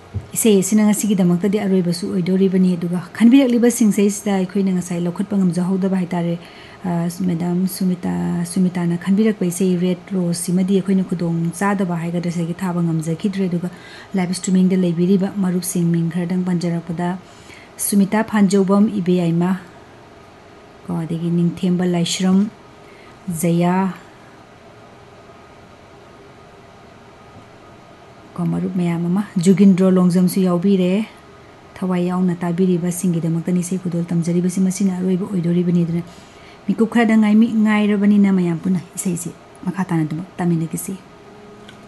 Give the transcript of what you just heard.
इसे सिना ngasigidamakta di aroibasu oidoribani aduga khanbiraklibasingsayisida aikoina ngasai lokhatpa ngamjahauda haitare madam sumita na khanbirakpa ise red rose simadi aikoina khudong chadaba haigada segi thaba ngamjakidre aduga live streaming da leibiriba marup sing ming khardang panjarapada sumita phanjobam ibeaima ko adegi ningthemba laishram jaya marup mayam ama jugindro longjam su yaubire thawai yauna tabiriba singgidamakta ni sei khudol tamjariba simasina aroiba oidoribani duna mikup khada ngai mi ngai rabani na mayam puna isei si makhatana dum taminagisi